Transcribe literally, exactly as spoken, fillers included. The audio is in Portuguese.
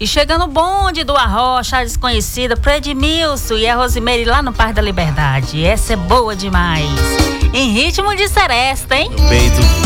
E chegando o bonde do Arrocha, a desconhecida, pro Edmilson e a Rosimeire lá no Parque da Liberdade. Essa é boa demais. Em ritmo de seresta, hein? Peito